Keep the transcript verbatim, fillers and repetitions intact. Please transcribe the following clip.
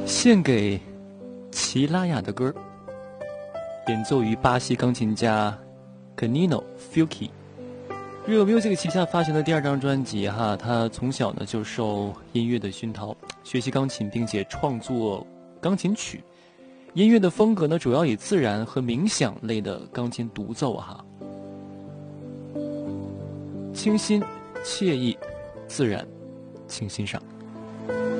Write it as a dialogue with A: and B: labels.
A: 献给齐拉雅的歌，演奏于巴西钢琴家 Canino Fuki。Real Music 旗下发行的第二张专辑哈，他从小呢就受音乐的熏陶，学习钢琴，并且创作钢琴曲。音乐的风格呢，主要以自然和冥想类的钢琴独奏哈，清新、惬意、自然，请欣赏。